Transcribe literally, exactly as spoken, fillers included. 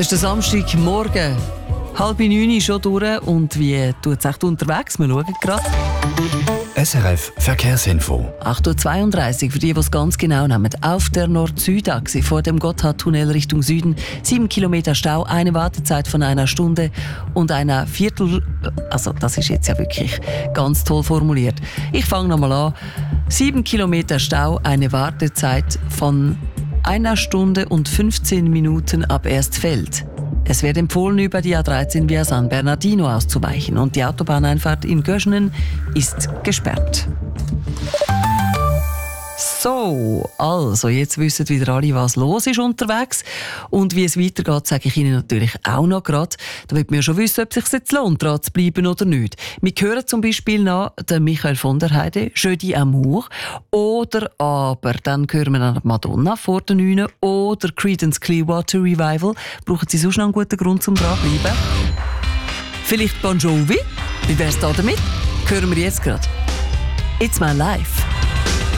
Das ist der Samstagmorgen. Halb neun schon durch. Und wie tut es echt unterwegs? Wir schauen gerade. S R F Verkehrsinfo. acht Uhr zweiunddreißig, für die, die es ganz genau nehmen. Auf der Nord-Süd-Achse vor dem Gotthardtunnel Richtung Süden. Sieben Kilometer Stau, eine Wartezeit von einer Stunde und einer Viertel... Also das ist jetzt ja wirklich ganz toll formuliert. Ich fange nochmal an. Sieben Kilometer Stau, eine Wartezeit von einer Stunde und fünfzehn Minuten ab Erstfeld. Es wird empfohlen, über die A dreizehn via San Bernardino auszuweichen und die Autobahneinfahrt in Göschenen ist gesperrt. So, also jetzt wissen wieder alle, was los ist unterwegs. Und wie es weitergeht, sage ich Ihnen natürlich auch noch gerade. Da wird mir schon wissen, ob es sich jetzt lohnt, dran zu bleiben oder nicht. Wir hören zum Beispiel noch den Michael von der Heide, «Jeudi Amour». Oder aber, dann hören wir noch Madonna vor den neun oder Creedence Clearwater Revival. Brauchen Sie sonst noch einen guten Grund, um dran zu bleiben? Vielleicht Bon Jovi? Wie wär's da damit? Hören wir jetzt gerade. «It's My Life».